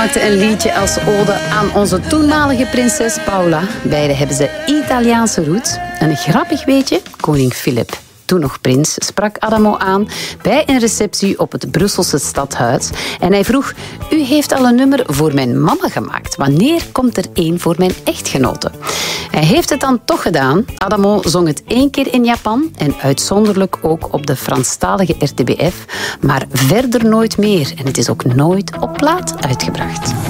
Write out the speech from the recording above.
maakten een liedje als ode aan onze toenmalige prinses Paula. Beiden hebben ze Italiaanse roots. Een grappig weetje, koning Filip, toen nog prins, sprak Adamo aan bij een receptie op het Brusselse stadhuis. En hij vroeg, u heeft al een nummer voor mijn mama gemaakt. Wanneer komt er één voor mijn echtgenote? Hij heeft het dan toch gedaan. Adamo zong het 1 keer in Japan en uitzonderlijk ook op de Franstalige RTBF. Maar verder nooit meer. En het is ook nooit op plaat uitgebracht.